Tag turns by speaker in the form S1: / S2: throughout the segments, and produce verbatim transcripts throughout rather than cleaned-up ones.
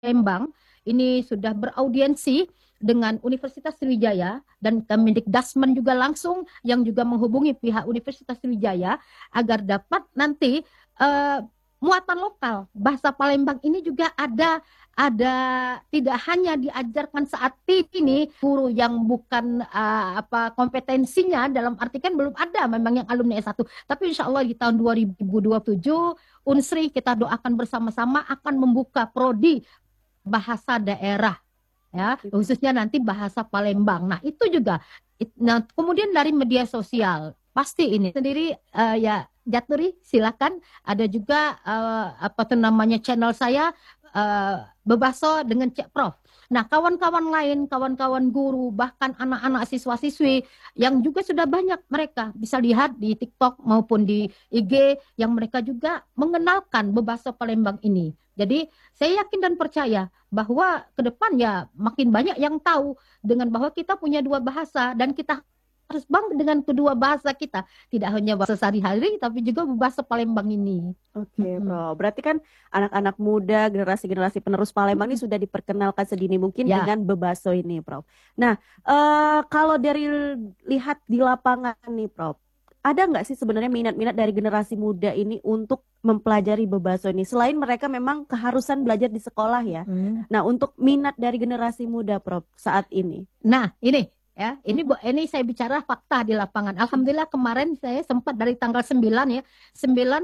S1: Palembang ini sudah beraudiensi dengan Universitas Sriwijaya dan Kemendikdasmen juga langsung yang juga menghubungi pihak Universitas Sriwijaya agar dapat nanti eh, muatan lokal bahasa Palembang ini juga ada ada tidak hanya diajarkan saat ini guru yang bukan uh, apa kompetensinya dalam arti kan belum ada memang yang alumni S satu tapi insya Allah di tahun dua ribu dua puluh tujuh Unsri kita doakan bersama-sama akan membuka prodi bahasa daerah ya khususnya nanti bahasa Palembang. Nah itu juga nah kemudian dari media sosial pasti ini sendiri uh, ya Jaturi silakan ada juga uh, apa tuh namanya channel saya uh, Bebaso dengan Cek Prof. Nah kawan-kawan lain kawan-kawan guru bahkan anak-anak siswa-siswi yang juga sudah banyak mereka bisa lihat di TikTok maupun di I G yang mereka juga mengenalkan Bebaso Palembang ini. Jadi saya yakin dan percaya bahwa ke depan ya makin banyak yang tahu dengan bahwa kita punya dua bahasa dan kita harus bangga dengan kedua bahasa kita. Tidak hanya bahasa sehari-hari tapi juga bahasa Palembang ini.
S2: Oke,
S1: Mm-mm.
S2: Bro. Berarti kan anak-anak muda, generasi-generasi penerus Palembang ini sudah diperkenalkan sedini mungkin
S1: Ya,
S2: dengan Bebaso ini, Prof. Nah, eh, kalau dari lihat di lapangan nih, Prof, ada nggak sih sebenarnya minat-minat dari generasi muda ini untuk mempelajari Bebaso ini? Selain mereka memang keharusan belajar di sekolah ya.
S1: mm.
S2: Nah, untuk minat dari generasi muda, Prof, saat ini.
S1: Nah ini ya ini
S2: Mhm.
S1: ini saya bicara fakta di lapangan. Alhamdulillah kemarin saya sempat dari tanggal sembilan ya sembilan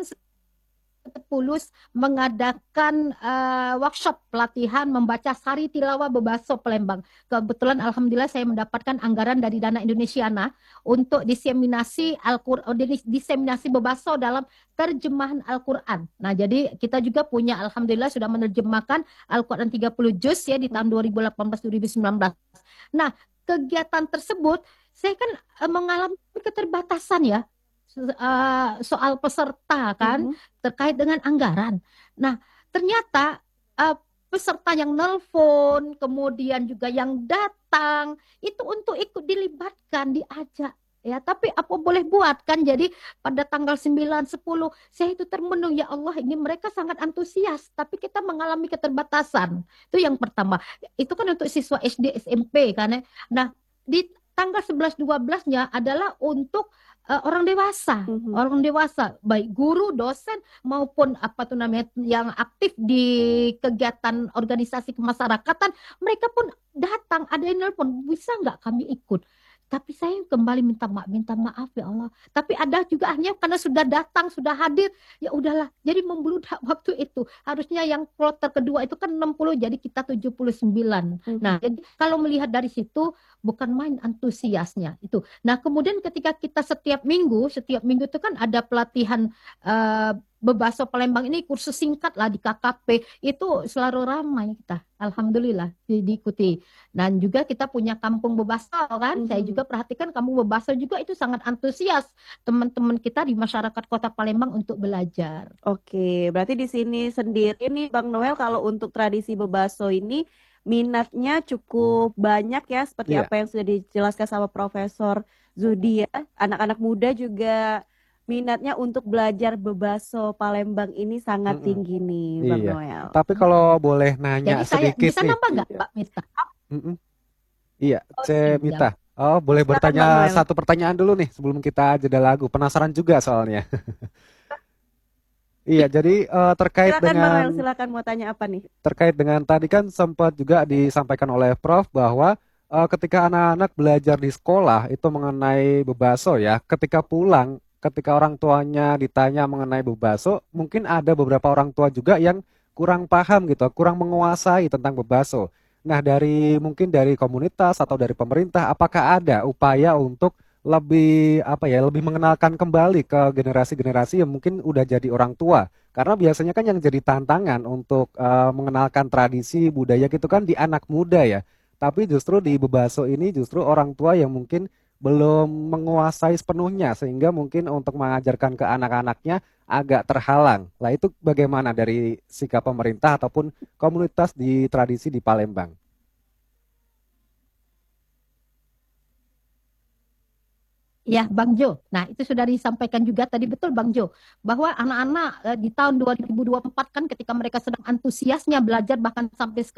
S1: Tulus mengadakan uh, workshop pelatihan membaca Sari Tilawah Bebaso Palembang. Kebetulan alhamdulillah saya mendapatkan anggaran dari Dana Indonesiana untuk diseminasi Al-Qur'an diseminasi Bebaso dalam terjemahan Al-Qur'an. Nah, jadi kita juga punya alhamdulillah sudah menerjemahkan Al-Qur'an tiga puluh juz ya di tahun dua ribu delapan belas dua ribu sembilan belas. Nah, kegiatan tersebut saya kan uh, mengalami keterbatasan ya uh, soal peserta kan
S2: Mhm.
S1: terkait dengan anggaran. Nah, ternyata uh, peserta yang nelpon, kemudian juga yang datang itu untuk ikut dilibatkan, diajak ya. Tapi apa boleh buat kan? Jadi pada tanggal sembilan sepuluh saya itu termenung ya Allah ini mereka sangat antusias, tapi kita mengalami keterbatasan. Itu yang pertama. Itu kan untuk siswa S D S M P kan ya. Nah, di tanggal sebelas dua belas-nya adalah untuk uh, orang dewasa,
S2: Mhm.
S1: orang dewasa, baik guru, dosen maupun apa tuh namanya yang aktif di kegiatan organisasi kemasyarakatan, mereka pun datang, ada yang nelpon, bisa nggak kami ikut? Tapi saya kembali minta maaf, minta maaf ya Allah. Tapi ada juga hanya karena sudah datang, sudah hadir, ya udahlah. Jadi membludak waktu itu. Harusnya yang kloter kedua itu kan enam puluh, jadi kita tujuh puluh sembilan.
S2: Mhm.
S1: Nah, jadi kalau melihat dari situ, bukan main antusiasnya itu. Nah, kemudian ketika kita setiap minggu, setiap minggu itu kan ada pelatihan eh, Bebaso Palembang ini kursus singkat lah di K K P itu selalu ramai kita. Alhamdulillah di- diikuti. Dan juga kita punya kampung Bebaso kan. Saya
S2: Mhm.
S1: juga perhatikan kampung Bebaso juga itu sangat antusias teman-teman kita di masyarakat Kota Palembang untuk belajar.
S2: Oke, berarti di sini sendiri nih Bang Noel kalau untuk tradisi bebaso ini minatnya cukup banyak ya seperti
S3: Iya.
S2: apa yang sudah dijelaskan sama Profesor Zudi ya. Anak-anak muda juga minatnya untuk belajar bebaso Palembang ini sangat
S3: Mm-mm.
S2: tinggi nih Bang
S3: Iya.
S2: Noel.
S3: Tapi kalau boleh nanya
S1: Jadi saya
S3: sedikit
S1: bisa
S3: nih.
S1: nambah nggak
S2: Iya.
S1: Pak Mita?
S3: Mm-mm. Iya,
S2: Oh
S3: C
S1: Ya.
S3: Mita. Oh, boleh
S2: silakan
S3: bertanya
S2: Bang Noel.
S3: satu pertanyaan dulu nih sebelum kita jeda lagu. Penasaran juga soalnya. Iya, jadi eh, terkait
S2: Silakan Bang
S3: dengan
S2: Noel, silakan mau tanya apa nih?
S3: terkait dengan tadi kan sempat juga disampaikan oleh Prof bahwa eh, ketika anak-anak belajar di sekolah itu mengenai bebaso ya, ketika pulang, ketika orang tuanya ditanya mengenai bebaso, mungkin ada beberapa orang tua juga yang kurang paham gitu, kurang menguasai tentang bebaso. Nah, dari mungkin dari komunitas atau dari pemerintah, apakah ada upaya untuk lebih apa ya, lebih mengenalkan kembali ke generasi-generasi yang mungkin udah jadi orang tua? Karena biasanya kan yang jadi tantangan untuk eh, mengenalkan tradisi budaya gitu kan di anak muda ya. Tapi justru di Bebaso ini justru orang tua yang mungkin belum menguasai sepenuhnya sehingga mungkin untuk mengajarkan ke anak-anaknya agak terhalang. Lah itu bagaimana dari sikap pemerintah ataupun komunitas di tradisi di Palembang?
S1: Ya, Bang Jo. Nah, itu sudah disampaikan juga tadi betul Bang Jo, bahwa anak-anak eh, di tahun dua ribu dua puluh empat kan ketika mereka sedang antusiasnya belajar bahkan sampai sekarang